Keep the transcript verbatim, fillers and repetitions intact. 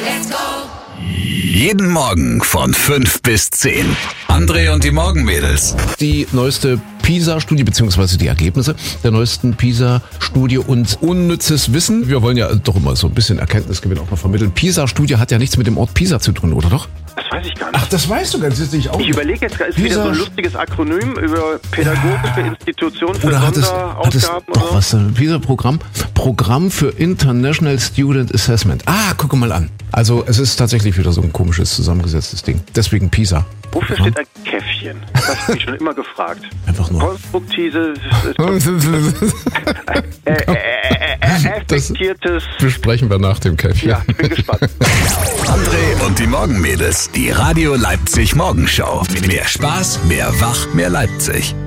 Let's go! Jeden Morgen von fünf bis zehn. André und die Morgenmädels. Die neueste PISA-Studie, beziehungsweise die Ergebnisse der neuesten PISA-Studie und unnützes Wissen. Wir wollen ja doch immer so ein bisschen Erkenntnisgewinn auch mal vermitteln. PISA-Studie hat ja nichts mit dem Ort Pisa zu tun, oder doch? Das weiß ich gar nicht. Ach, das weißt du ganz sicher auch. Ich überlege jetzt, ist wieder so ein lustiges Akronym über pädagogische Institutionen für oder hat es, hat es Sonderausgaben doch oder was, ein PISA-Programm? Programm für International Student Assessment. Ah, guck mal an. Also es ist tatsächlich wieder so ein komisches, zusammengesetztes Ding. Deswegen PISA. Wofür steht ein Käffchen? Das habe ich mich schon immer gefragt. Einfach nur. Konstruktive, äh, äh, äh, äh, effektiertes... Besprechen wir nach dem Käffchen. Ja, ich bin gespannt. André und die Morgenmädels. Die Radio Leipzig Morgenshow. Mehr Spaß, mehr Wach, mehr Leipzig.